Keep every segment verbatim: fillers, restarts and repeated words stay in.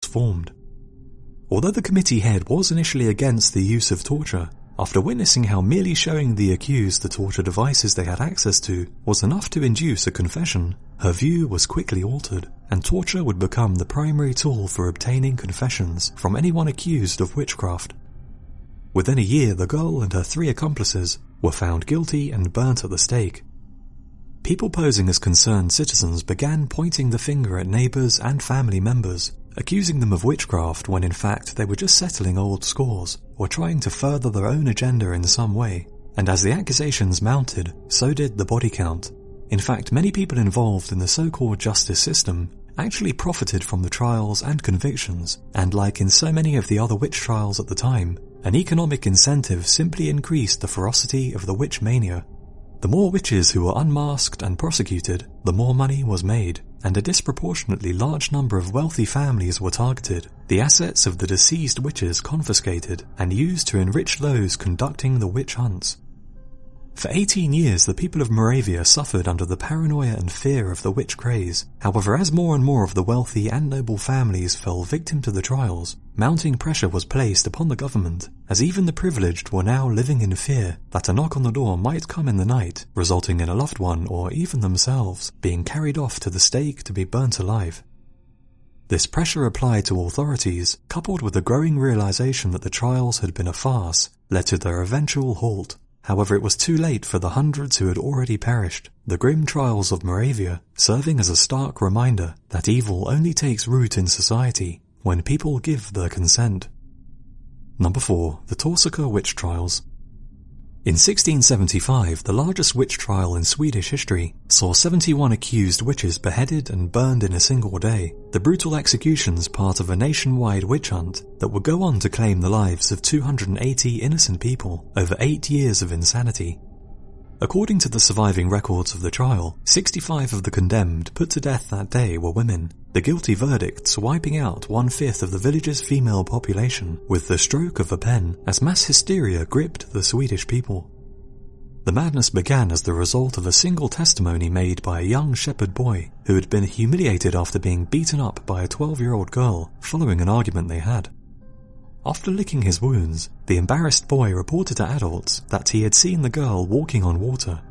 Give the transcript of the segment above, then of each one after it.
formed. Although the committee head was initially against the use of torture, after witnessing how merely showing the accused the torture devices they had access to was enough to induce a confession, her view was quickly altered, and torture would become the primary tool for obtaining confessions from anyone accused of witchcraft. Within a year, the girl and her three accomplices were found guilty and burnt at the stake. People posing as concerned citizens began pointing the finger at neighbours and family members, accusing them of witchcraft when in fact they were just settling old scores or trying to further their own agenda in some way. And as the accusations mounted, so did the body count. In fact, many people involved in the so-called justice system actually profited from the trials and convictions, and like in so many of the other witch trials at the time, an economic incentive simply increased the ferocity of the witch mania. The more witches who were unmasked and prosecuted, the more money was made, and a disproportionately large number of wealthy families were targeted, the assets of the deceased witches confiscated and used to enrich those conducting the witch hunts. For eighteen years, the people of Moravia suffered under the paranoia and fear of the witch craze. However, as more and more of the wealthy and noble families fell victim to the trials, mounting pressure was placed upon the government, as even the privileged were now living in fear that a knock on the door might come in the night, resulting in a loved one or even themselves being carried off to the stake to be burnt alive. This pressure applied to authorities, coupled with the growing realization that the trials had been a farce, led to their eventual halt. However, it was too late for the hundreds who had already perished, the grim trials of Moravia serving as a stark reminder that evil only takes root in society when people give their consent. Number four. The Torsika Witch Trials. In sixteen seventy-five, the largest witch trial in Swedish history saw seventy-one accused witches beheaded and burned in a single day, the brutal executions part of a nationwide witch hunt that would go on to claim the lives of two hundred eighty innocent people over eight years of insanity. According to the surviving records of the trial, sixty-five of the condemned put to death that day were women, the guilty verdicts wiping out one-fifth of the village's female population with the stroke of a pen as mass hysteria gripped the Swedish people. The madness began as the result of a single testimony made by a young shepherd boy who had been humiliated after being beaten up by a twelve-year-old girl following an argument they had. After licking his wounds, the embarrassed boy reported to adults that he had seen the girl walking on water.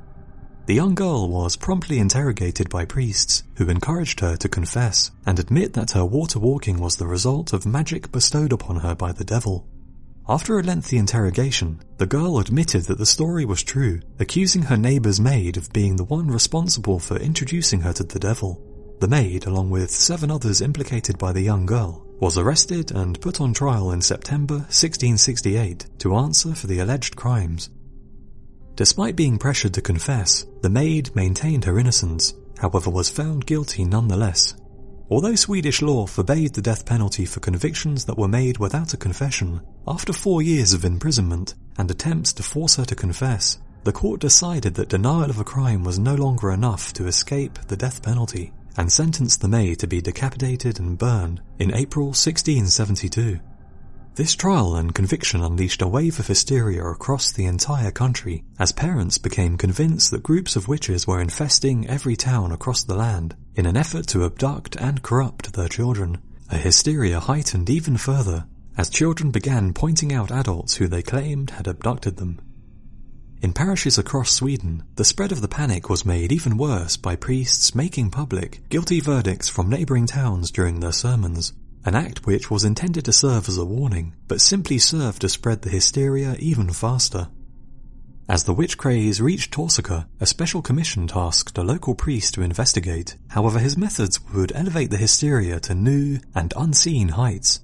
The young girl was promptly interrogated by priests who encouraged her to confess and admit that her water walking was the result of magic bestowed upon her by the devil. After a lengthy interrogation, the girl admitted that the story was true, accusing her neighbour's maid of being the one responsible for introducing her to the devil. The maid, along with seven others implicated by the young girl, was arrested and put on trial in September sixteen sixty-eight to answer for the alleged crimes. Despite being pressured to confess, the maid maintained her innocence, however was found guilty nonetheless. Although Swedish law forbade the death penalty for convictions that were made without a confession, after four years of imprisonment and attempts to force her to confess, the court decided that denial of a crime was no longer enough to escape the death penalty, and sentenced the maid to be decapitated and burned in April sixteen seventy-two. This trial and conviction unleashed a wave of hysteria across the entire country, as parents became convinced that groups of witches were infesting every town across the land in an effort to abduct and corrupt their children. A hysteria heightened even further, as children began pointing out adults who they claimed had abducted them. In parishes across Sweden, the spread of the panic was made even worse by priests making public guilty verdicts from neighbouring towns during their sermons, an act which was intended to serve as a warning, but simply served to spread the hysteria even faster. As the witch craze reached Torsika, a special commission tasked a local priest to investigate. However, his methods would elevate the hysteria to new and unseen heights.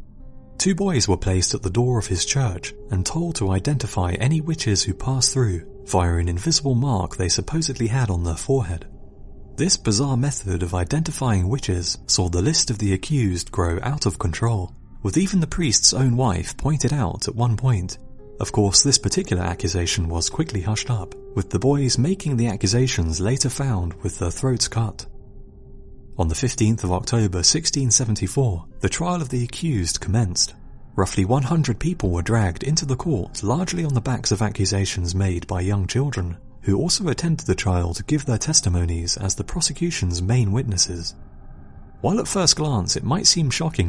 Two boys were placed at the door of his church and told to identify any witches who passed through via an invisible mark they supposedly had on their forehead. This bizarre method of identifying witches saw the list of the accused grow out of control, with even the priest's own wife pointed out at one point. Of course, this particular accusation was quickly hushed up, with the boys making the accusations later found with their throats cut. On the fifteenth of October sixteen seventy-four, the trial of the accused commenced. Roughly one hundred people were dragged into the court, largely on the backs of accusations made by young children, who also attended the trial to give their testimonies as the prosecution's main witnesses. While at first glance it might seem shocking